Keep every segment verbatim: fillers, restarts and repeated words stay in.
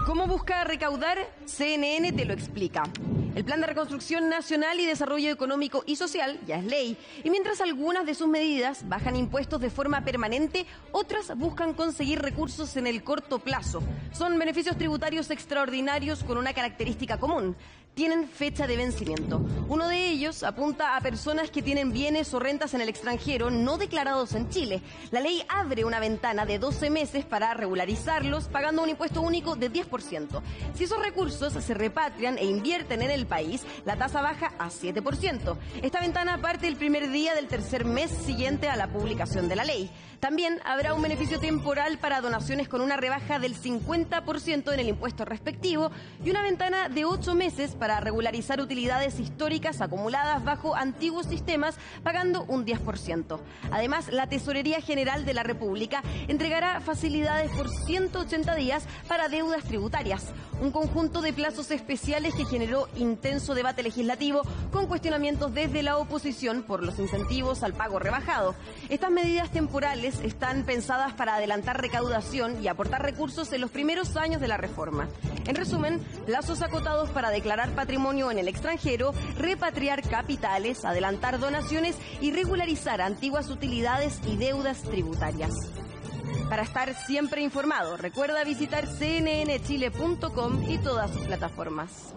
¿Cómo busca recaudar? C N N te lo explica. El Plan de Reconstrucción Nacional y Desarrollo Económico y Social ya es ley, y mientras algunas de sus medidas bajan impuestos de forma permanente, otras buscan conseguir recursos en el corto plazo. Son beneficios tributarios extraordinarios con una característica común: tienen fecha de vencimiento. Uno de ellos apunta a personas que tienen bienes o rentas en el extranjero no declarados en Chile. La ley abre una ventana de doce meses para regularizarlos, pagando un impuesto único de diez por ciento. Si esos recursos se repatrian e invierten en el país, la tasa baja a siete por ciento. Esta ventana parte el primer día del tercer mes siguiente a la publicación de la ley. También habrá un beneficio temporal para donaciones con una rebaja del cincuenta por ciento en el impuesto respectivo y una ventana de ocho meses para regularizar utilidades históricas acumuladas bajo antiguos sistemas, pagando un diez por ciento. Además, la Tesorería General de la República entregará facilidades por ciento ochenta días para deudas tributarias, un conjunto de plazos especiales que generó intenso debate legislativo con cuestionamientos desde la oposición por los incentivos al pago rebajado. Estas medidas temporales están pensadas para adelantar recaudación y aportar recursos en los primeros años de la reforma. En resumen, plazos acotados para declarar patrimonio en el extranjero, repatriar capitales, adelantar donaciones y regularizar antiguas utilidades y deudas tributarias. Para estar siempre informado, recuerda visitar c n n chile punto com y todas sus plataformas.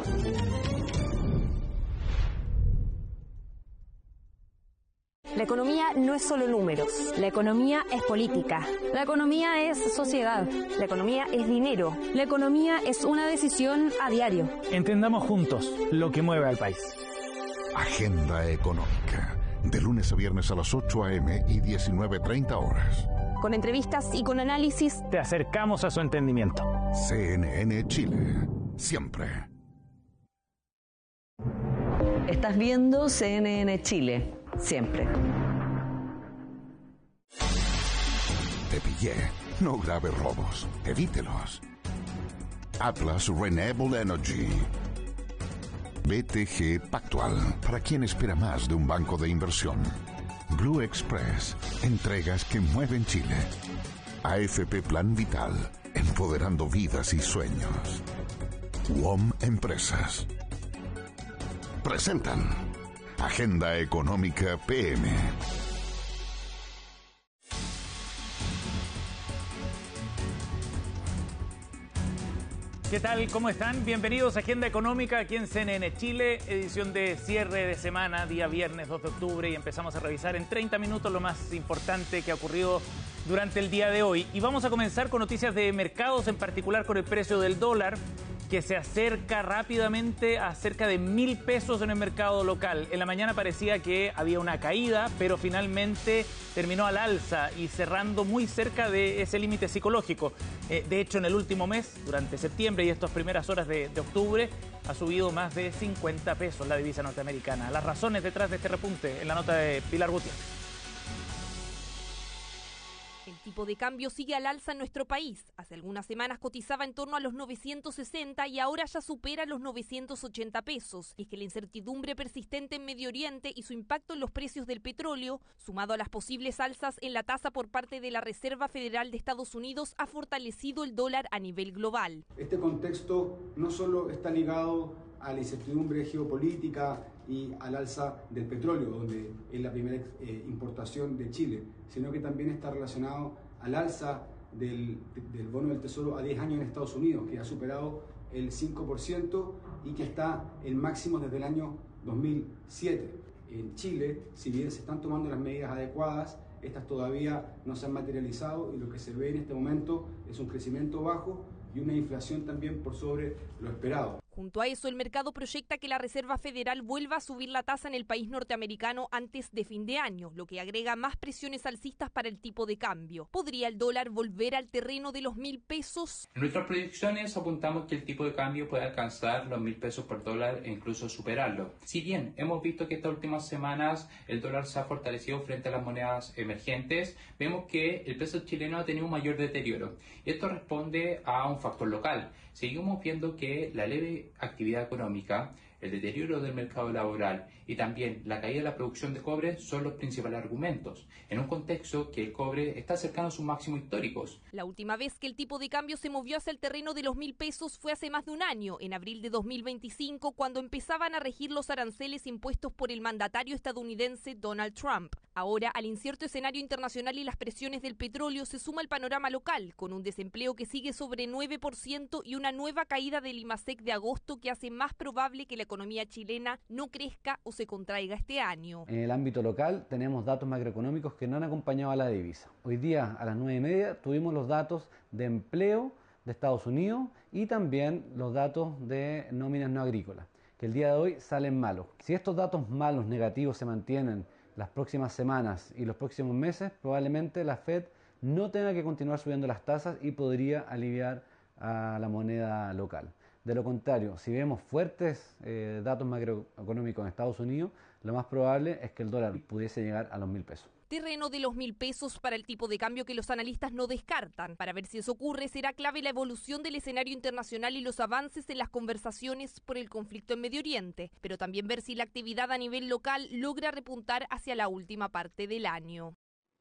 La economía no es solo números. La economía es política. La economía es sociedad. La economía es dinero. La economía es una decisión a diario. Entendamos juntos lo que mueve al país. Agenda Económica. De lunes a viernes a las ocho a eme y diecinueve treinta horas. Con entrevistas y con análisis. Te acercamos a su entendimiento. C N N Chile. Siempre. Estás viendo C N N Chile. Siempre. Te pillé. No grave robos. Evítelos. Atlas Renewable Energy. B T G Pactual. Para quien espera más de un banco de inversión. Blue Express. Entregas que mueven Chile. A F P Plan Vital. Empoderando vidas y sueños. U O M Empresas. Presentan Agenda Económica P M. ¿Qué tal? ¿Cómo están? Bienvenidos a Agenda Económica aquí en C N N Chile, edición de cierre de semana, día viernes dos de octubre, y empezamos a revisar en treinta minutos lo más importante que ha ocurrido durante el día de hoy. Y vamos a comenzar con noticias de mercados, en particular con el precio del dólar, que se acerca rápidamente a cerca de mil pesos en el mercado local. En la mañana parecía que había una caída, pero finalmente terminó al alza y cerrando muy cerca de ese límite psicológico. Eh, de hecho, en el último mes, durante septiembre y estas primeras horas de, de octubre, ha subido más de cincuenta pesos la divisa norteamericana. Las razones detrás de este repunte en la nota de Pilar Gutiérrez. El tipo de cambio sigue al alza en nuestro país. Hace algunas semanas cotizaba en torno a los novecientos sesenta y ahora ya supera los novecientos ochenta pesos. Es que la incertidumbre persistente en Medio Oriente y su impacto en los precios del petróleo, sumado a las posibles alzas en la tasa por parte de la Reserva Federal de Estados Unidos, ha fortalecido el dólar a nivel global. Este contexto no solo está ligado a la incertidumbre geopolítica y al alza del petróleo, donde es la primera eh, importación de Chile, sino que también está relacionado al alza del, del bono del Tesoro a diez años en Estados Unidos, que ha superado el cinco por ciento y que está en máximo desde el año dos mil siete. En Chile, si bien se están tomando las medidas adecuadas, estas todavía no se han materializado y lo que se ve en este momento es un crecimiento bajo y una inflación también por sobre lo esperado. Junto a eso, el mercado proyecta que la Reserva Federal vuelva a subir la tasa en el país norteamericano antes de fin de año, lo que agrega más presiones alcistas para el tipo de cambio. ¿Podría el dólar volver al terreno de los mil pesos? En nuestras proyecciones apuntamos que el tipo de cambio puede alcanzar los mil pesos por dólar e incluso superarlo. Si bien hemos visto que estas últimas semanas el dólar se ha fortalecido frente a las monedas emergentes, vemos que el peso chileno ha tenido un mayor deterioro. Esto responde a un factor local. Seguimos viendo que la leve actividad económica, el deterioro del mercado laboral y también la caída de la producción de cobre son los principales argumentos, en un contexto que el cobre está cercano a sus máximos históricos. La última vez que el tipo de cambio se movió hacia el terreno de los mil pesos fue hace más de un año, en abril de dos mil veinticinco, cuando empezaban a regir los aranceles impuestos por el mandatario estadounidense Donald Trump. Ahora, al incierto escenario internacional y las presiones del petróleo, se suma el panorama local, con un desempleo que sigue sobre nueve por ciento y una nueva caída del IMASEC de agosto que hace más probable que la economía chilena no crezca o se contraiga este año. En el ámbito local tenemos datos macroeconómicos que no han acompañado a la divisa. Hoy día a las nueve y media tuvimos los datos de empleo de Estados Unidos y también los datos de nóminas no agrícolas, que el día de hoy salen malos. Si estos datos malos, negativos, se mantienen las próximas semanas y los próximos meses, probablemente la Fed no tenga que continuar subiendo las tasas y podría aliviar a la moneda local. De lo contrario, si vemos fuertes eh, datos macroeconómicos en Estados Unidos, lo más probable es que el dólar pudiese llegar a los mil pesos. Terreno de los mil pesos para el tipo de cambio que los analistas no descartan. Para ver si eso ocurre, será clave la evolución del escenario internacional y los avances en las conversaciones por el conflicto en Medio Oriente, pero también ver si la actividad a nivel local logra repuntar hacia la última parte del año.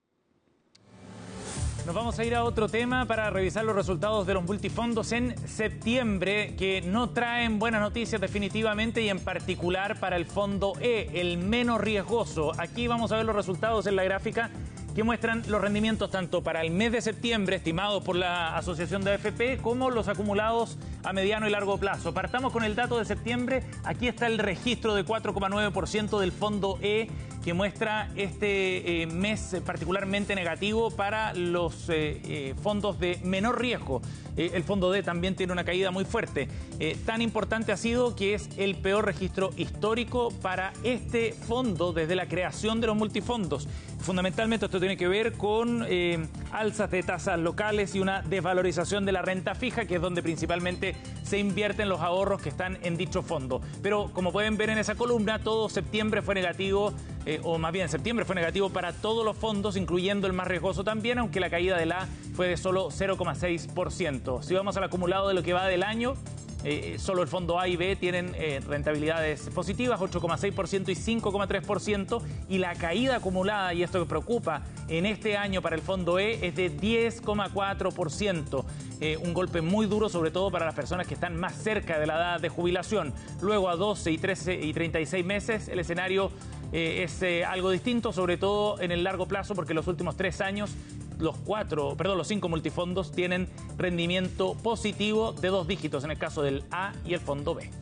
Nos vamos a ir a otro tema para revisar los resultados de los multifondos en septiembre, que no traen buenas noticias definitivamente, y en particular para el fondo E, el menos riesgoso. Aquí vamos a ver los resultados en la gráfica que muestran los rendimientos tanto para el mes de septiembre, estimados por la Asociación de A F P, como los acumulados a mediano y largo plazo. Partamos con el dato de septiembre. Aquí está el registro de cuatro coma nueve por ciento del fondo E, que muestra este eh, mes particularmente negativo para los eh, eh, fondos de menor riesgo. Eh, el fondo D también tiene una caída muy fuerte. Eh, tan importante ha sido que es el peor registro histórico para este fondo desde la creación de los multifondos. Fundamentalmente esto tiene que ver con eh, alzas de tasas locales y una desvalorización de la renta fija, que es donde principalmente se invierten los ahorros que están en dicho fondo. Pero como pueden ver en esa columna, todo septiembre fue negativo, eh, o más bien septiembre fue negativo para todos los fondos, incluyendo el más riesgoso también, aunque la caída del A fue de solo cero coma seis por ciento. Si vamos al acumulado de lo que va del año, Eh, solo el fondo A y B tienen eh, rentabilidades positivas, ocho coma seis por ciento y cinco coma tres por ciento, y la caída acumulada, y esto que preocupa, en este año para el fondo E es de diez coma cuatro por ciento. Eh, un golpe muy duro, sobre todo para las personas que están más cerca de la edad de jubilación. Luego a doce y trece y treinta y seis meses el escenario eh, es eh, algo distinto, sobre todo en el largo plazo, porque los últimos tres años los cuatro, perdón, los cinco multifondos tienen rendimiento positivo de dos dígitos en el caso del A y el fondo B.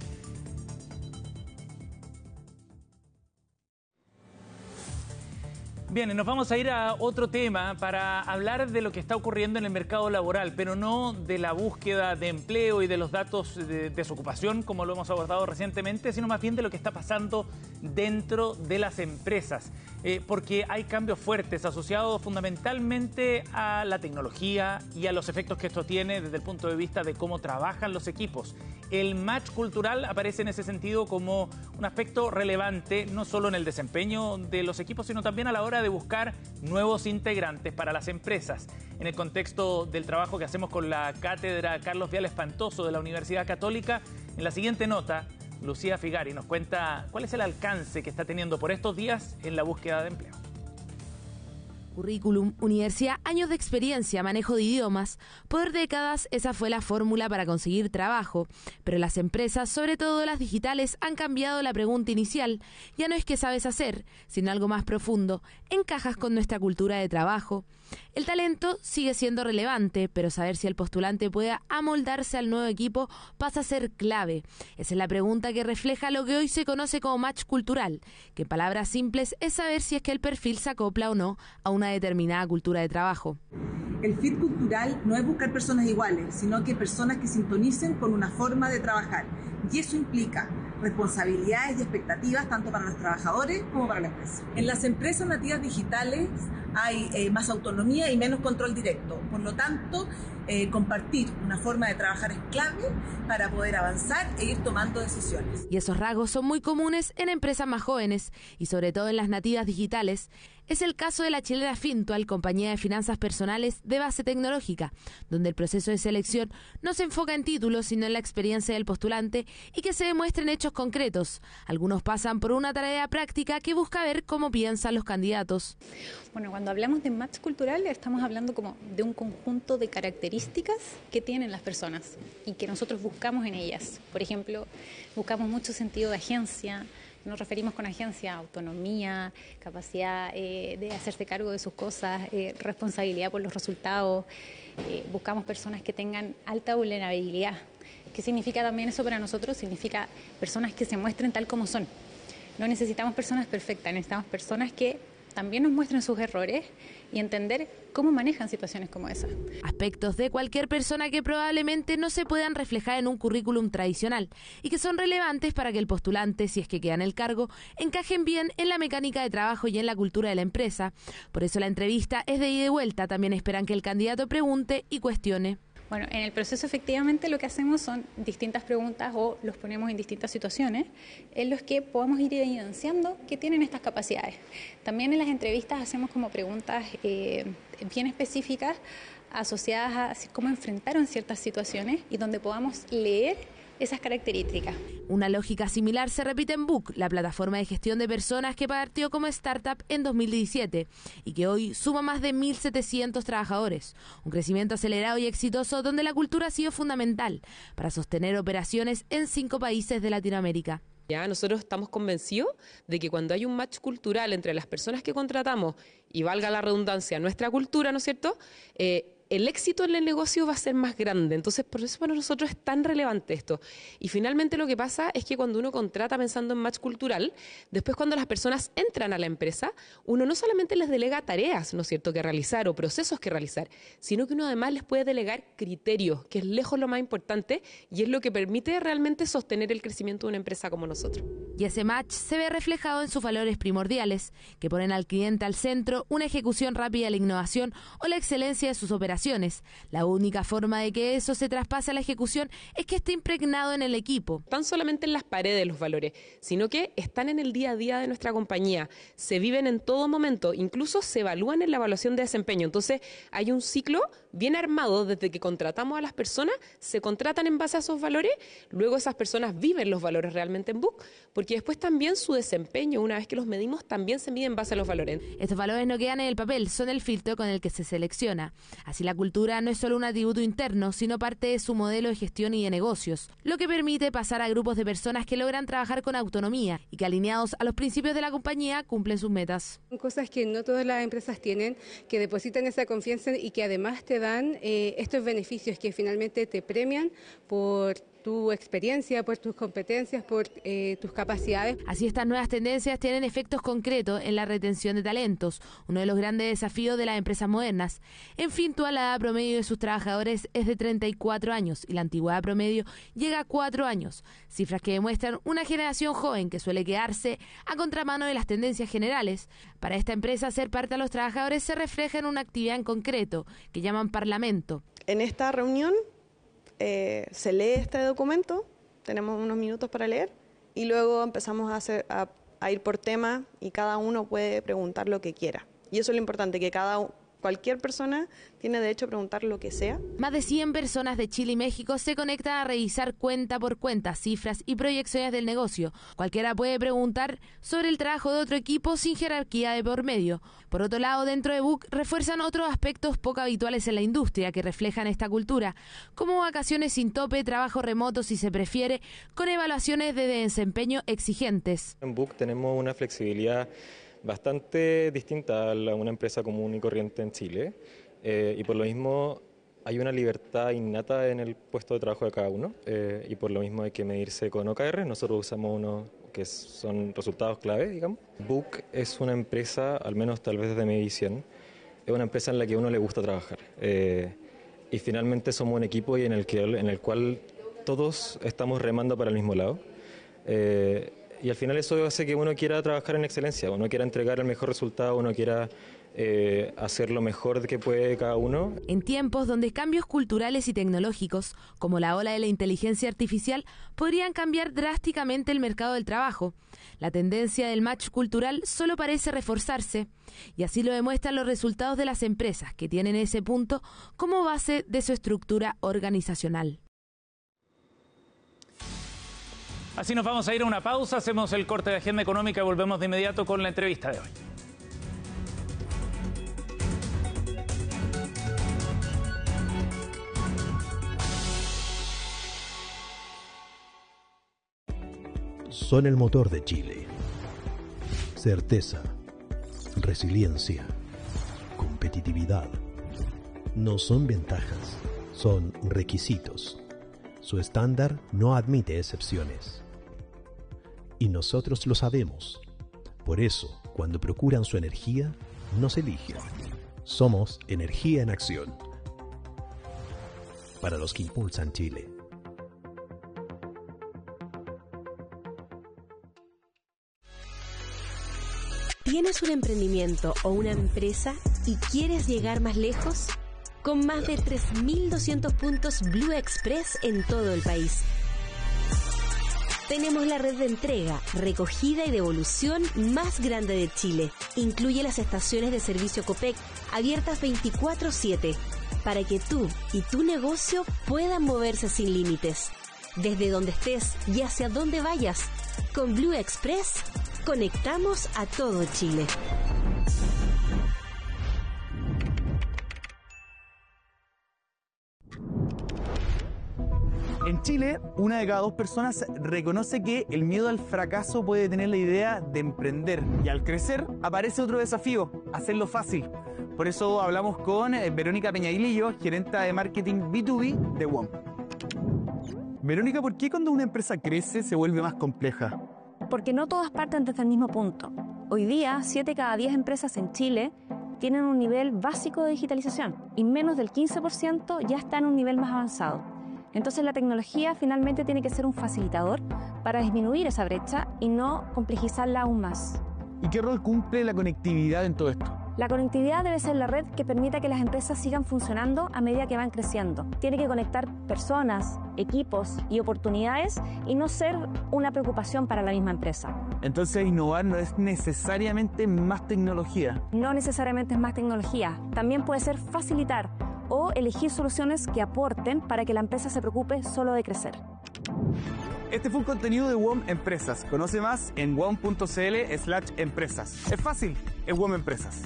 Bien, nos vamos a ir a otro tema para hablar de lo que está ocurriendo en el mercado laboral, pero no de la búsqueda de empleo y de los datos de desocupación, como lo hemos abordado recientemente, sino más bien de lo que está pasando dentro de las empresas. Eh, porque hay cambios fuertes asociados fundamentalmente a la tecnología y a los efectos que esto tiene desde el punto de vista de cómo trabajan los equipos. El match cultural aparece en ese sentido como un aspecto relevante, no solo en el desempeño de los equipos, sino también a la hora de buscar nuevos integrantes para las empresas. En el contexto del trabajo que hacemos con la cátedra Carlos Vial Espantoso de la Universidad Católica, en la siguiente nota, Lucía Figari nos cuenta cuál es el alcance que está teniendo por estos días en la búsqueda de empleo. Currículum, universidad, años de experiencia, manejo de idiomas. Por décadas esa fue la fórmula para conseguir trabajo. Pero las empresas, sobre todo las digitales, han cambiado la pregunta inicial. Ya no es qué sabes hacer, sino algo más profundo. ¿Encajas con nuestra cultura de trabajo? El talento sigue siendo relevante, pero saber si el postulante puede amoldarse al nuevo equipo pasa a ser clave. Esa es la pregunta que refleja lo que hoy se conoce como match cultural, que en palabras simples es saber si es que el perfil se acopla o no a una determinada cultura de trabajo. El fit cultural no es buscar personas iguales, sino que personas que sintonicen con una forma de trabajar. Y eso implica responsabilidades y expectativas tanto para los trabajadores como para la empresa. En las empresas nativas digitales hay eh, más autonomía y menos control directo. Por lo tanto, eh, compartir una forma de trabajar es clave para poder avanzar e ir tomando decisiones. Y esos rasgos son muy comunes en empresas más jóvenes y sobre todo en las nativas digitales. es el caso de la chilena Fintual, compañía de finanzas personales de base tecnológica, donde el proceso de selección no se enfoca en títulos, sino en la experiencia del postulante y que se demuestren hechos concretos. Algunos pasan por una tarea práctica que busca ver cómo piensan los candidatos. Bueno, cuando hablamos de match cultural estamos hablando como de un conjunto de características que tienen las personas y que nosotros buscamos en ellas. Por ejemplo, buscamos mucho sentido de agencia. Nos referimos con agencia a autonomía, capacidad eh, de hacerse cargo de sus cosas, eh, responsabilidad por los resultados. Eh, buscamos personas que tengan alta vulnerabilidad. ¿Qué significa también eso para nosotros? Significa personas que se muestren tal como son. No necesitamos personas perfectas, necesitamos personas que también nos muestren sus errores y entender cómo manejan situaciones como esa. Aspectos de cualquier persona que probablemente no se puedan reflejar en un currículum tradicional y que son relevantes para que el postulante, si es que queda en el cargo, encajen bien en la mecánica de trabajo y en la cultura de la empresa. Por eso la entrevista es de ida y vuelta. También esperan que el candidato pregunte y cuestione. Bueno, en el proceso efectivamente lo que hacemos son distintas preguntas o los ponemos en distintas situaciones en los que podamos ir evidenciando que tienen estas capacidades. También en las entrevistas hacemos como preguntas eh, bien específicas asociadas a cómo enfrentaron ciertas situaciones y donde podamos leer esas características. Una lógica similar se repite en Book, la plataforma de gestión de personas que partió como startup en dos mil diecisiete y que hoy suma más de mil setecientos trabajadores. Un crecimiento acelerado y exitoso donde la cultura ha sido fundamental para sostener operaciones en cinco países de Latinoamérica. Ya, nosotros estamos convencidos de que cuando hay un match cultural entre las personas que contratamos y, valga la redundancia, nuestra cultura, ¿no es cierto?, eh, el éxito en el negocio va a ser más grande. Entonces, por eso para nosotros es tan relevante esto. Y finalmente lo que pasa es que cuando uno contrata pensando en match cultural, después cuando las personas entran a la empresa, uno no solamente les delega tareas, ¿no es cierto?, que realizar o procesos que realizar, sino que uno además les puede delegar criterios, que es lejos lo más importante y es lo que permite realmente sostener el crecimiento de una empresa como nosotros. Y ese match se ve reflejado en sus valores primordiales, que ponen al cliente al centro, una ejecución rápida de la innovación o la excelencia de sus operaciones. La única forma de que eso se traspase a la ejecución es que esté impregnado en el equipo. Están solamente en las paredes los valores, sino que están en el día a día de nuestra compañía, se viven en todo momento, incluso se evalúan en la evaluación de desempeño. Entonces hay un ciclo bien armado desde que contratamos a las personas, se contratan en base a esos valores, luego esas personas viven los valores realmente en Book, porque después también su desempeño, una vez que los medimos, también se mide en base a los valores. Estos valores no quedan en el papel, son el filtro con el que se selecciona. Así la cultura no es solo un atributo interno, sino parte de su modelo de gestión y de negocios, lo que permite pasar a grupos de personas que logran trabajar con autonomía y que, alineados a los principios de la compañía, cumplen sus metas. Son cosas que no todas las empresas tienen, que depositan esa confianza y que además te dan eh, estos beneficios que finalmente te premian por tu experiencia, por tus competencias, por eh, tus capacidades. Así, estas nuevas tendencias tienen efectos concretos en la retención de talentos, uno de los grandes desafíos de las empresas modernas. En Fintual, la edad promedio de sus trabajadores es de treinta y cuatro años y la antigüedad promedio llega a cuatro años, cifras que demuestran una generación joven que suele quedarse a contramano de las tendencias generales. Para esta empresa, ser parte de los trabajadores se refleja en una actividad en concreto que llaman Parlamento. En esta reunión Eh, se lee este documento, tenemos unos minutos para leer y luego empezamos a, hacer, a, a ir por tema y cada uno puede preguntar lo que quiera. Y eso es lo importante, que cada cualquier persona tiene derecho a preguntar lo que sea. Más de cien personas de Chile y México se conectan a revisar cuenta por cuenta, cifras y proyecciones del negocio. Cualquiera puede preguntar sobre el trabajo de otro equipo sin jerarquía de por medio. Por otro lado, dentro de Book refuerzan otros aspectos poco habituales en la industria que reflejan esta cultura, como vacaciones sin tope, trabajo remoto si se prefiere, con evaluaciones de desempeño exigentes. En Book tenemos una flexibilidad bastante distinta a una empresa común y corriente en Chile, eh, y por lo mismo hay una libertad innata en el puesto de trabajo de cada uno, eh, y por lo mismo hay que medirse con O K R. Nosotros usamos unos que son resultados clave, digamos. Book es una empresa, al menos tal vez desde mi visión, es una empresa en la que a uno le gusta trabajar, eh, y finalmente somos un equipo y en el, que, en el cual todos estamos remando para el mismo lado. Eh, Y al final eso hace que uno quiera trabajar en excelencia, uno quiera entregar el mejor resultado, uno quiera eh, hacer lo mejor que puede cada uno. En tiempos donde cambios culturales y tecnológicos, como la ola de la inteligencia artificial, podrían cambiar drásticamente el mercado del trabajo, la tendencia del match cultural solo parece reforzarse, y así lo demuestran los resultados de las empresas que tienen ese punto como base de su estructura organizacional. Así nos vamos a ir a una pausa, hacemos el corte de agenda económica y volvemos de inmediato con la entrevista de hoy. Son el motor de Chile. Certeza, resiliencia, competitividad. No son ventajas, son requisitos. Su estándar no admite excepciones. Y nosotros lo sabemos. Por eso, cuando procuran su energía, nos eligen. Somos energía en acción. Para los que impulsan Chile. ¿Tienes un emprendimiento o una empresa y quieres llegar más lejos? Con más de tres mil doscientos puntos Blue Express en todo el país. Tenemos la red de entrega, recogida y devolución más grande de Chile. Incluye las estaciones de servicio Copec abiertas veinticuatro siete para que tú y tu negocio puedan moverse sin límites. Desde donde estés y hacia donde vayas. Con Blue Express conectamos a todo Chile. En Chile, una de cada dos personas reconoce que el miedo al fracaso puede tener la idea de emprender. Y al crecer, aparece otro desafío, hacerlo fácil. Por eso hablamos con Verónica Peñailillo, gerenta de marketing B dos B de W O M. Verónica, ¿por qué cuando una empresa crece se vuelve más compleja? Porque no todas parten desde el mismo punto. Hoy día, siete de cada diez empresas en Chile tienen un nivel básico de digitalización y menos del quince por ciento ya está en un nivel más avanzado. Entonces la tecnología finalmente tiene que ser un facilitador para disminuir esa brecha y no complejizarla aún más. ¿Y qué rol cumple la conectividad en todo esto? La conectividad debe ser la red que permita que las empresas sigan funcionando a medida que van creciendo. Tiene que conectar personas, equipos y oportunidades y no ser una preocupación para la misma empresa. Entonces innovar no es necesariamente más tecnología. No necesariamente es más tecnología. También puede ser facilitar o elegir soluciones que aporten para que la empresa se preocupe solo de crecer. Este fue un contenido de W O M Empresas. Conoce más en wom punto cl slash empresas. Es fácil, es W O M Empresas.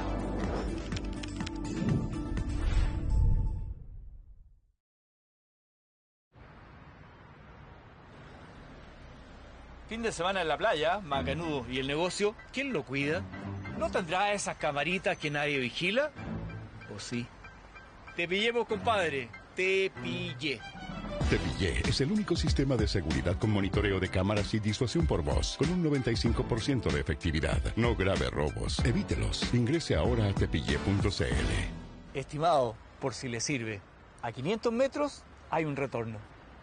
Fin de semana en la playa, macanudo. ¿Y el negocio? ¿Quién lo cuida? ¿No tendrá esas camaritas que nadie vigila? ¿O sí? Te pillemos, compadre. Te pillé. Te Pillé es el único sistema de seguridad con monitoreo de cámaras y disuasión por voz, con un noventa y cinco por ciento de efectividad. No grave robos, evítelos. Ingrese ahora a te pillé punto cl. Estimado, por si le sirve, a quinientos metros hay un retorno.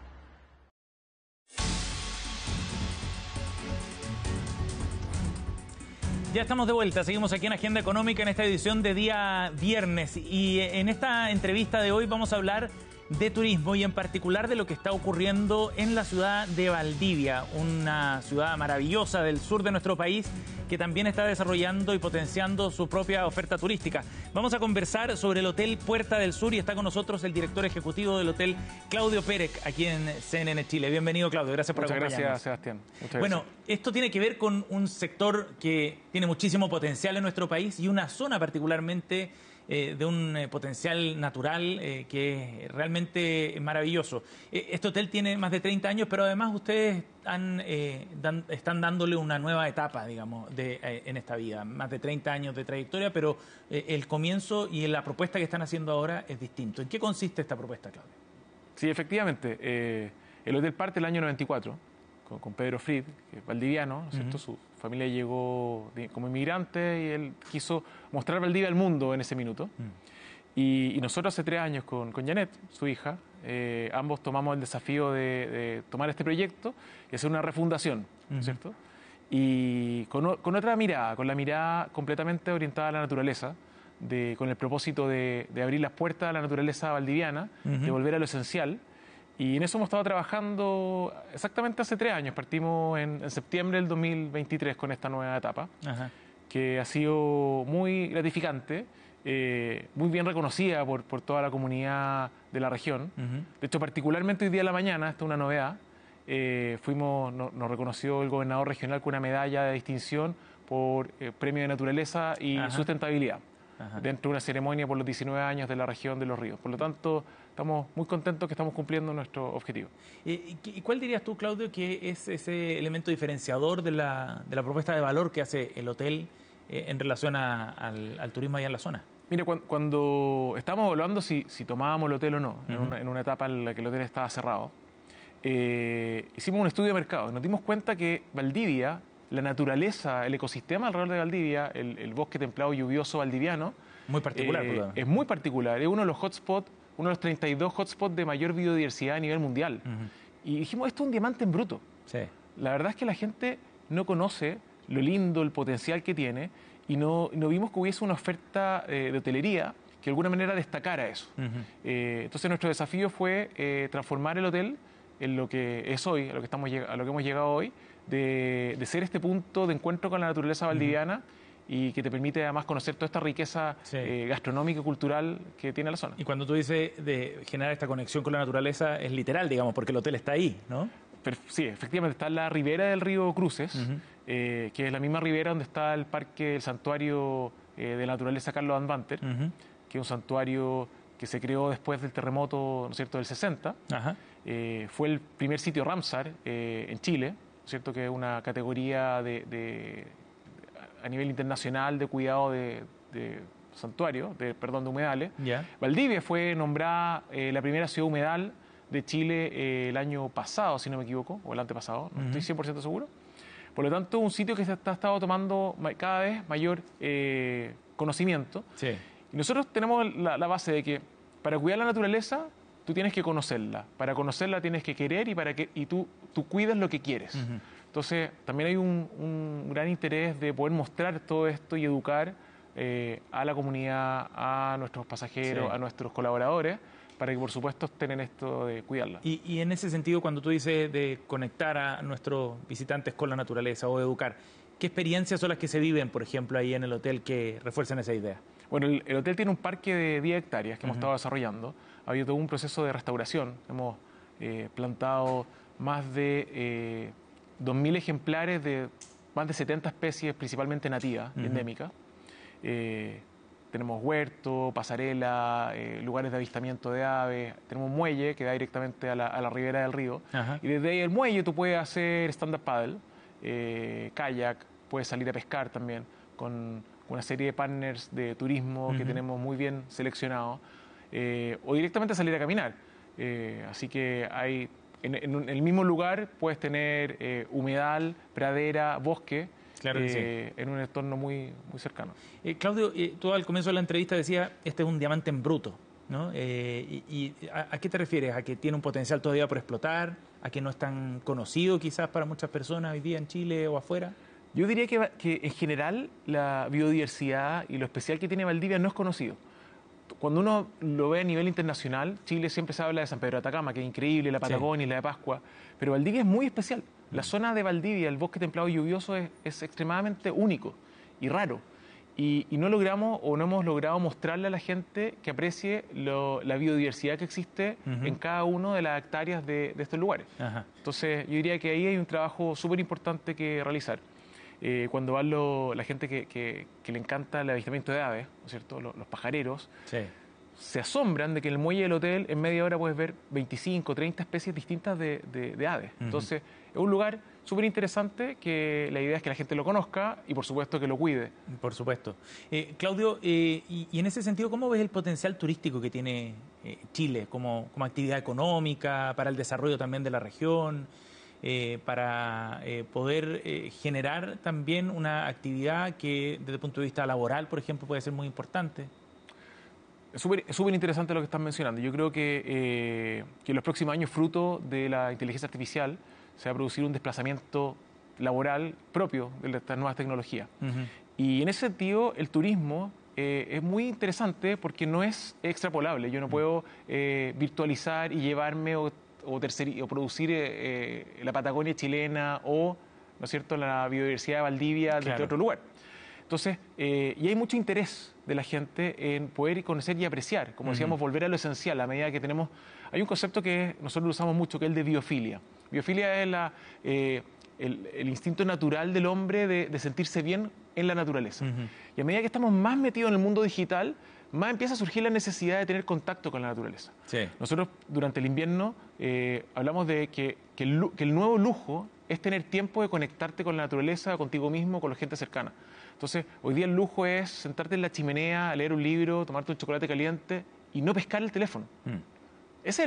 Ya estamos de vuelta, seguimos aquí en Agenda Económica en esta edición de día viernes y en esta entrevista de hoy vamos a hablar de turismo y en particular de lo que está ocurriendo en la ciudad de Valdivia, una ciudad maravillosa del sur de nuestro país que también está desarrollando y potenciando su propia oferta turística. Vamos a conversar sobre el Hotel Puerta del Sur y está con nosotros el director ejecutivo del hotel, Claudio Pérez, aquí en C N N Chile. Bienvenido, Claudio, gracias por Muchas acompañarnos. Gracias, Sebastián. Muchas bueno, gracias. esto tiene que ver con un sector que tiene muchísimo potencial en nuestro país y una zona particularmente Eh, de un eh, potencial natural eh, que es realmente maravilloso. Eh, este hotel tiene más de treinta años, pero además ustedes han, eh, dan, están dándole una nueva etapa, digamos, de, eh, en esta vida. Más de treinta años de trayectoria, pero eh, el comienzo y la propuesta que están haciendo ahora es distinto. ¿En qué consiste esta propuesta, Claudio? Sí, efectivamente. Eh, el hotel parte el año noventa y cuatro, con, con Pedro Fried, que es valdiviano, ¿no es cierto? Uh-huh. Su familia llegó de, como inmigrante y él quiso mostrar Valdivia al mundo en ese minuto. Uh-huh. y, y nosotros hace tres años con, con Janet, su hija, eh, ambos tomamos el desafío de, de tomar este proyecto y hacer una refundación, ¿no es uh-huh. cierto? y con, con otra mirada, con la mirada completamente orientada a la naturaleza, de, con el propósito de, de abrir las puertas a la naturaleza valdiviana, uh-huh. de volver a lo esencial. Y en eso hemos estado trabajando exactamente hace tres años. Partimos en, en septiembre del dos mil veintitrés con esta nueva etapa, uh-huh. que ha sido muy gratificante, eh, muy bien reconocida por, por toda la comunidad de la región. Uh-huh. De hecho, particularmente hoy día en la mañana, esta es una novedad, eh, fuimos, no, nos reconoció el gobernador regional con una medalla de distinción por eh, Premio de Naturaleza y uh-huh. Sustentabilidad. Ajá. Dentro de una ceremonia por los diecinueve años de la región de Los Ríos. Por lo tanto, estamos muy contentos que estamos cumpliendo nuestro objetivo. ¿Y, y cuál dirías tú, Claudio, que es ese elemento diferenciador de la, de la propuesta de valor que hace el hotel eh, en relación a, al, al turismo allá en la zona? Mire, cuando, cuando estábamos evaluando si, si tomábamos el hotel o no, uh-huh. en, una, en una etapa en la que el hotel estaba cerrado, eh, hicimos un estudio de mercado y nos dimos cuenta que Valdivia, la naturaleza, el ecosistema alrededor de Valdivia, el, el bosque templado lluvioso valdiviano, muy particular, eh, es muy particular, es uno de los hotspots, uno de los treinta y dos hotspots de mayor biodiversidad a nivel mundial. Uh-huh. Y dijimos, esto es un diamante en bruto. Sí. La verdad es que la gente no conoce lo lindo, el potencial que tiene, y no, no vimos que hubiese una oferta eh, de hotelería que de alguna manera destacara eso. Uh-huh. eh, entonces nuestro desafío fue eh, transformar el hotel en lo que es hoy, a lo que, estamos, a lo que hemos llegado hoy, De, de ser este punto de encuentro con la naturaleza valdiviana uh-huh. y que te permite además conocer toda esta riqueza sí. eh, gastronómica y cultural que tiene la zona. Y cuando tú dices de generar esta conexión con la naturaleza, es literal, digamos, porque el hotel está ahí, ¿no? Pero, sí, efectivamente, está en la ribera del río Cruces, uh-huh. eh, que es la misma ribera donde está el parque, el santuario eh, de la naturaleza Carlos Anbanter, uh-huh. que es un santuario que se creó después del terremoto, ¿no es cierto?, del sesenta. Uh-huh. Eh, fue el primer sitio Ramsar eh, en Chile, ¿cierto?, que es una categoría de, de, a nivel internacional de cuidado de, de santuario, de, perdón, de humedales. Yeah. Valdivia fue nombrada eh, la primera ciudad humedal de Chile eh, el año pasado, si no me equivoco, o el antepasado, no uh-huh. estoy cien por ciento seguro. Por lo tanto, un sitio que se ha estado tomando cada vez mayor eh, conocimiento. Sí. Y nosotros tenemos la, la base de que para cuidar la naturaleza, tú tienes que conocerla. Para conocerla tienes que querer y para que y tú, tú cuidas lo que quieres. Uh-huh. Entonces, también hay un, un gran interés de poder mostrar todo esto y educar eh, a la comunidad, a nuestros pasajeros, sí. a nuestros colaboradores, para que, por supuesto, estén en esto de cuidarla. Y, y en ese sentido, cuando tú dices de conectar a nuestros visitantes con la naturaleza o educar, ¿qué experiencias son las que se viven, por ejemplo, ahí en el hotel que refuerzan esa idea? Bueno, el, el hotel tiene un parque de diez hectáreas que uh-huh. hemos estado desarrollando. Ha habido todo un proceso de restauración. Hemos eh, plantado más de eh, dos mil ejemplares de más de setenta especies, principalmente nativas y uh-huh. endémicas. Eh, tenemos huerto, pasarela, eh, lugares de avistamiento de aves. Tenemos un muelle que da directamente a la, a la ribera del río. Uh-huh. Y desde ahí el muelle tú puedes hacer stand-up paddle, eh, kayak, puedes salir a pescar también con una serie de partners de turismo uh-huh. que tenemos muy bien seleccionados. Eh, o directamente salir a caminar. Eh, así que hay en, en el mismo lugar puedes tener eh, humedal, pradera, bosque, claro que eh, sí. en un entorno muy, muy cercano. Eh, Claudio, eh, tú al comienzo de la entrevista decías, este es un diamante en bruto, ¿no? Eh, y y ¿a, ¿a qué te refieres? ¿A que tiene un potencial todavía por explotar? ¿A que no es tan conocido quizás para muchas personas hoy día en Chile o afuera? Yo diría que, que en general la biodiversidad y lo especial que tiene Valdivia no es conocido. Cuando uno lo ve a nivel internacional, Chile siempre se habla de San Pedro de Atacama, que es increíble, la Patagonia y sí. la de Pascua, pero Valdivia es muy especial. La zona de Valdivia, el bosque templado lluvioso, es, es extremadamente único y raro. Y, y no logramos o no hemos logrado mostrarle a la gente que aprecie lo, la biodiversidad que existe uh-huh. en cada una de las hectáreas de, de estos lugares. Uh-huh. Entonces, yo diría que ahí hay un trabajo súper importante que realizar. Eh, cuando van lo, la gente que, que, que le encanta el avistamiento de aves, ¿no es cierto?, los, los pajareros, sí. se asombran de que en el muelle del hotel en media hora puedes ver veinticinco, treinta especies distintas de, de, de aves. Uh-huh. Entonces, es un lugar súper interesante que la idea es que la gente lo conozca y, por supuesto, que lo cuide. Por supuesto. Eh, Claudio, eh, y, y en ese sentido, ¿cómo ves el potencial turístico que tiene eh, Chile como, como actividad económica, para el desarrollo también de la región? Eh, para eh, poder eh, generar también una actividad que desde el punto de vista laboral, por ejemplo, puede ser muy importante. Es súper es súper interesante lo que están mencionando. Yo creo que, eh, que en los próximos años, fruto de la inteligencia artificial, se va a producir un desplazamiento laboral propio de estas nuevas tecnologías. Uh-huh. Y en ese sentido, el turismo eh, es muy interesante porque no es extrapolable. Yo no puedo eh, virtualizar y llevarme o, o, terceri- o producir eh, la Patagonia chilena o, ¿no es cierto?, la biodiversidad de Valdivia desde Claro. otro lugar. Entonces, eh, y hay mucho interés de la gente en poder conocer y apreciar, como decíamos, Ujú. volver a lo esencial, a medida que tenemos... Hay un concepto que nosotros lo usamos mucho, que es el de biofilia. Biofilia es la, eh, el, el instinto natural del hombre de, de sentirse bien en la naturaleza. Ujú. Y a medida que estamos más metidos en el mundo digital, más empieza a surgir la necesidad de tener contacto con la naturaleza. Sí. Nosotros durante el invierno eh, hablamos de que, que, el, lu- que el nuevo lujo es tener tiempo de conectarte con la naturaleza, contigo mismo, con la gente cercana. Entonces, hoy día el lujo es sentarte en la chimenea, a leer un libro, tomarte un chocolate caliente y no pescar el teléfono. Mm. Ese es